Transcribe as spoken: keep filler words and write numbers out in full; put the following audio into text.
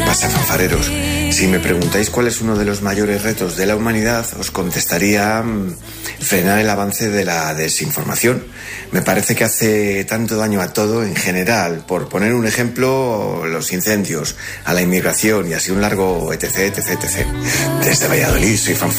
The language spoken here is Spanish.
pasa, fanfareros? Si me preguntáis cuál es uno de los mayores retos de la humanidad, os contestaría mmm, frenar el avance de la desinformación. Me parece que hace tanto daño a todo en general. Por poner un ejemplo, los incendios, a la inmigración y así un largo etc, etc, etcétera. Desde Valladolid soy fanfarero.